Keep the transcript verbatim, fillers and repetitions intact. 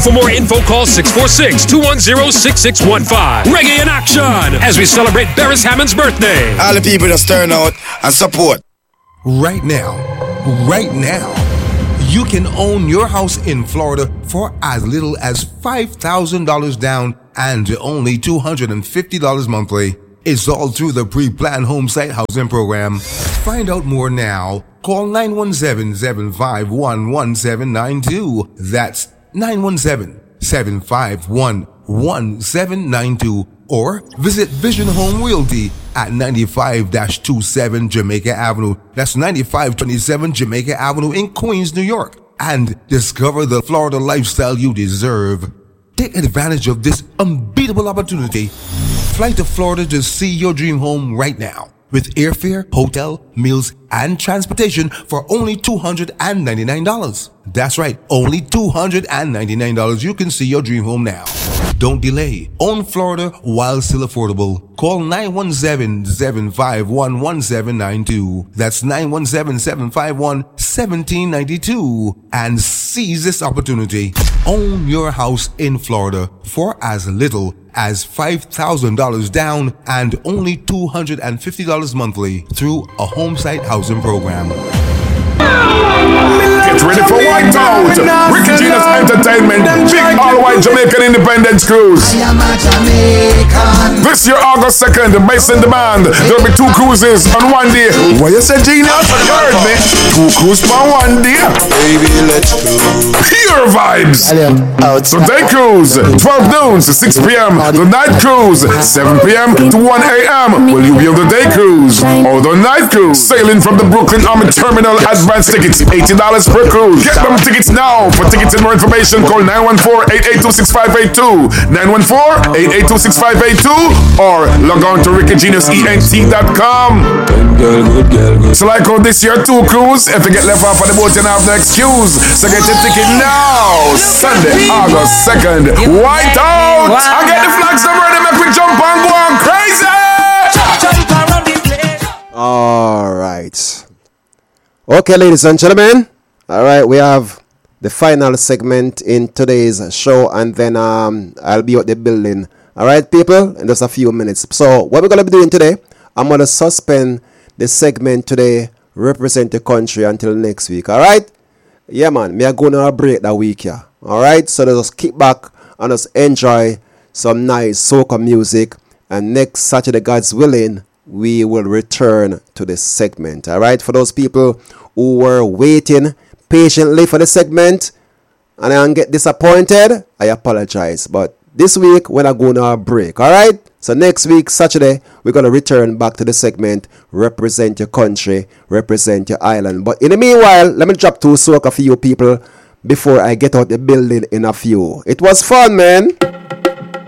For more info, call six four six, two one zero, six six one five. Reggae in action as we celebrate Beres Hammond's birthday. All the people just turn out and support. Right now, right now, you can own your house in Florida for as little as five thousand dollars down and only two hundred fifty dollars monthly. It's all through the pre-planned home site housing program. Find out more now. Call nine one seven, seven five one, one seven nine two. That's nine one seven, seven five one, one seven nine two. Or visit Vision Home Realty at ninety-five twenty-seven Jamaica Avenue. That's ninety-five twenty-seven Jamaica Avenue in Queens, New York. And discover the Florida lifestyle you deserve. Take advantage of this unbeatable opportunity. Fly to Florida to see your dream home right now. With airfare, hotel, meals, and transportation for only two hundred ninety-nine dollars. That's right, only two hundred ninety-nine dollars. You can see your dream home now. Don't delay. Own Florida while still affordable. Call nine one seven, seven five one, one seven nine two. That's nine one seven, seven five one, one seven nine two. And seize this opportunity. Own your house in Florida for as little as five thousand dollars down and only two hundred fifty dollars monthly through a home site housing program. Get ready for White Out, Ricky Genius Entertainment, Big All White Jamaican Independence Cruise. This year, August second, based in demand, there'll be two cruises on one day. What you say, Genius? You heard me. Two cruises for one day. Baby, let's go. Pure vibes. The day cruise, twelve noon to six p.m. The night cruise, seven p.m. to one a.m. Will you be on the day cruise or the night cruise? Sailing from the Brooklyn Army Terminal. Advance tickets, eighty dollars per cruise. Get them tickets now. For tickets and more information, call nine one four, eight eight two, six five eight two, nine one four, eight eight two, six five eight two, or log on to ricky genius ent dot com. So like on this year two cruise, if you get left off on the boat, you don't have no excuse. So get your ticket now. Sunday, August second, White Out. I get the flags over ready, make we jump and go on crazy. All right. Okay, ladies and gentlemen. All right, we have the final segment in today's show, and then um, I'll be at the building. All right, people, in just a few minutes. So what we're going to be doing today, I'm going to suspend the segment today, represent the country until next week. All right? Yeah, man, me are going on a break that week, yeah. All right, so just kick back and just enjoy some nice soca music, and next Saturday, God's willing, we will return to this segment. All right, for those people who were waiting patiently for the segment and I get disappointed, I apologize. But this week, we're not going on a break. All right, so next week, Saturday, we're going to return back to the segment, represent your country, represent your island. But in the meanwhile, let me drop two soca for you people before I get out the building in a few. It was fun, man.